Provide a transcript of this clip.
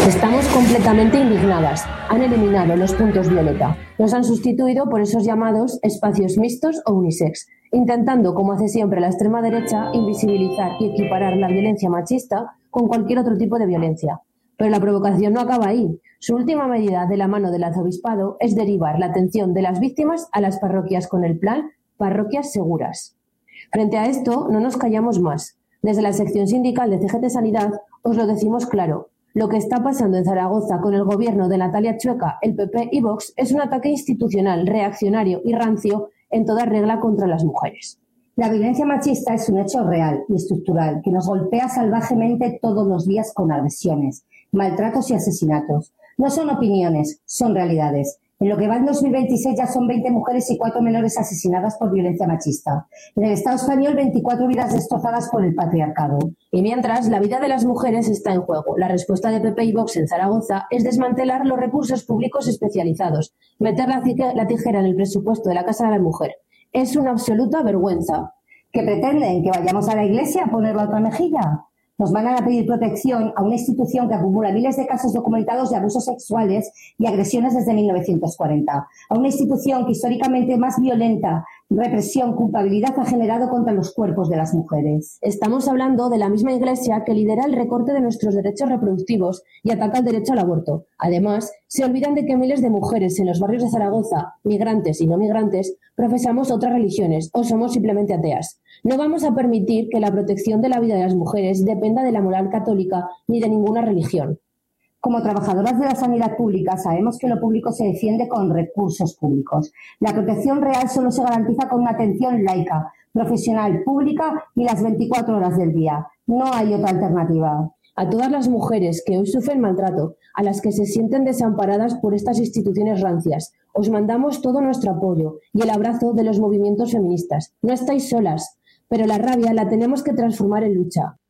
Estamos completamente indignadas. Han eliminado los puntos violeta. Los han sustituido por esos llamados espacios mixtos o unisex, intentando, como hace siempre la extrema derecha, invisibilizar y equiparar la violencia machista con cualquier otro tipo de violencia. Pero la provocación no acaba ahí. Su última medida de la mano del arzobispado es derivar la atención de las víctimas a las parroquias con el plan Parroquias Seguras. Frente a esto, no nos callamos más. Desde la sección sindical de CGT Sanidad os lo decimos claro. Lo que está pasando en Zaragoza con el gobierno de Natalia Chueca, el PP y Vox es un ataque institucional, reaccionario y rancio en toda regla contra las mujeres. La violencia machista es un hecho real y estructural que nos golpea salvajemente todos los días con agresiones, maltratos y asesinatos. No son opiniones, son realidades. En lo que va en 2026 ya son 20 mujeres y 4 menores asesinadas por violencia machista. En el Estado español, 24 vidas destrozadas por el patriarcado. Y mientras, la vida de las mujeres está en juego. La respuesta de PP y Vox en Zaragoza es desmantelar los recursos públicos especializados, meter la tijera en el presupuesto de la Casa de la Mujer. Es una absoluta vergüenza. ¿Qué pretenden? ¿Que vayamos a la iglesia a poner la otra mejilla? Nos van a pedir protección a una institución que acumula miles de casos documentados de abusos sexuales y agresiones desde 1940. A una institución que históricamente más violenta, represión, culpabilidad ha generado contra los cuerpos de las mujeres. Estamos hablando de la misma Iglesia que lidera el recorte de nuestros derechos reproductivos y ataca el derecho al aborto. Además, se olvidan de que miles de mujeres en los barrios de Zaragoza, migrantes y no migrantes, profesamos otras religiones o somos simplemente ateas. No vamos a permitir que la protección de la vida de las mujeres dependa de la moral católica ni de ninguna religión. Como trabajadoras de la sanidad pública, sabemos que lo público se defiende con recursos públicos. La protección real solo se garantiza con una atención laica, profesional, pública y las 24 horas del día. No hay otra alternativa. A todas las mujeres que hoy sufren maltrato, a las que se sienten desamparadas por estas instituciones rancias, os mandamos todo nuestro apoyo y el abrazo de los movimientos feministas. No estáis solas, pero la rabia la tenemos que transformar en lucha.